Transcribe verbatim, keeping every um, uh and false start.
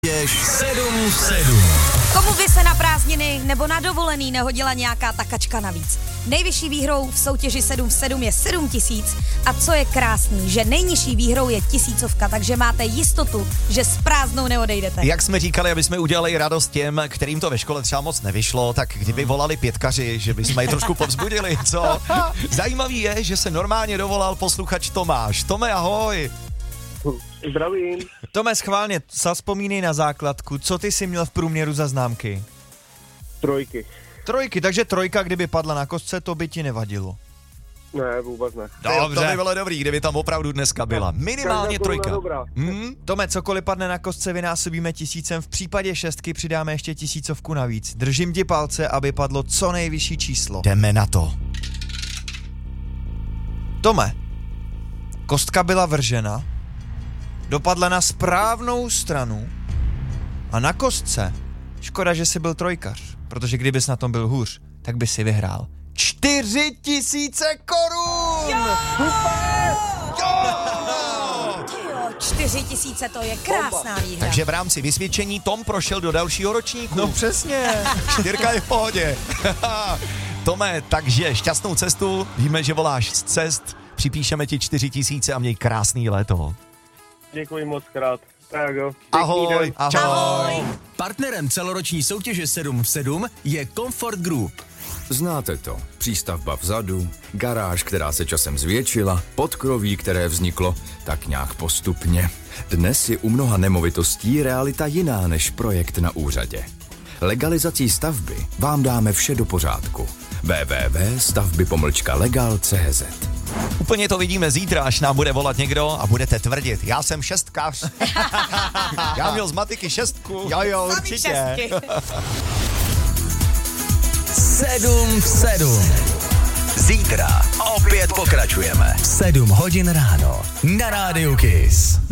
sedm sedm. Komu by se na prázdniny nebo na dovolený nehodila nějaká takačka navíc? Nejvyšší výhrou v soutěži sedm sedm je sedm tisíc a co je krásný, že nejnižší výhrou je tisícovka, takže máte jistotu, že s prázdnou neodejdete. Jak jsme říkali, aby jsme udělali radost těm, kterým to ve škole třeba moc nevyšlo, tak kdyby volali pětkaři, že bychom je trošku povzbudili, co? Zajímavý je, že se normálně dovolal posluchač Tomáš. Tome, ahoj. Zdravím. Tome, schválně, zavzpomínej na základku, co ty jsi měl v průměru za známky? Trojky. Trojky, takže trojka, kdyby padla na kostce, to by ti nevadilo. Ne, vůbec ne. Dobře. To by bylo dobrý, kdyby tam opravdu dneska byla. Minimálně trojka. Hmm? Tome, cokoliv padne na kostce, vynásobíme tisícem, v případě šestky přidáme ještě tisícovku navíc. Držím ti palce, aby padlo co nejvyšší číslo. Jdeme na to. Tome, kostka byla vržena, dopadla na správnou stranu a na kostce, škoda, že jsi byl trojkař, protože kdybys na tom byl hůř, tak by si vyhrál čtyři tisíce korun! Jo! Čtyři tisíce, to je krásná výhra. Takže v rámci vysvědčení Tom prošel do dalšího ročníku. No přesně. Čtyřka je v pohodě. Tome, takže šťastnou cestu, víme, že voláš z cest, připíšeme ti čtyři tisíce a měj krásný léto. Děkuji moc krát. Tak jo. Ahoj, ahoj. Ahoj. Partnerem celoroční soutěže sedm sedm je Comfort Group. Znáte to. Přístavba vzadu, garáž, která se časem zvětšila, podkroví, které vzniklo tak nějak postupně. Dnes je u mnoha nemovitostí realita jiná než projekt na úřadě. Legalizací stavby vám dáme vše do pořádku. w w w tečka stavby pomlčka legal tečka c z. Úplně to vidíme zítra, až nám bude volat někdo a budete tvrdit, já jsem šestkař. Já měl z matiky šestku. Jo, jo, Samý určitě. šestky. sedm sedm. Zítra opět pokračujeme. sedm hodin ráno na Rádiu Kiss.